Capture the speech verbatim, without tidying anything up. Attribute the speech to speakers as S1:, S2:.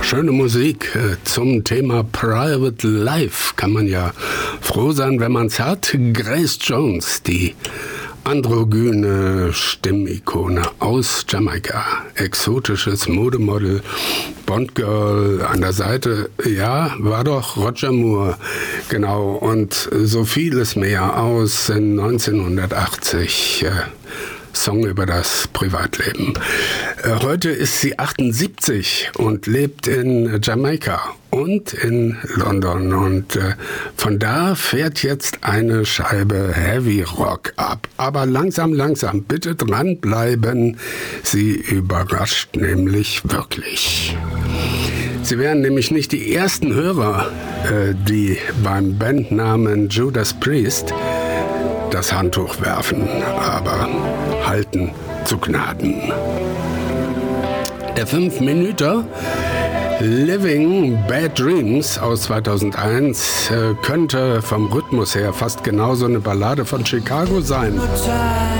S1: schöne Musik äh, zum Thema Private Life. Kann man ja froh sein, wenn man es hat. Grace Jones, die androgyne Stimmikone aus Jamaika. Exotisches Modemodel, Bond-Girl an der Seite. Ja, war doch Roger Moore. Genau, und so vieles mehr aus neunzehnhundertachtzig. Äh, Song über das Privatleben. Heute ist sie achtundsiebzig und lebt in Jamaika und in London. Und von da fährt jetzt eine Scheibe Heavy Rock ab. Aber langsam, langsam, bitte dranbleiben. Sie überrascht nämlich wirklich. Sie wären nämlich nicht die ersten Hörer, die beim Bandnamen Judas Priest das Handtuch werfen, aber halten zu Gnaden. Der Fünf-Minüter Living Bad Dreams aus zweitausendeins äh, könnte vom Rhythmus her fast genauso eine Ballade von Chicago sein.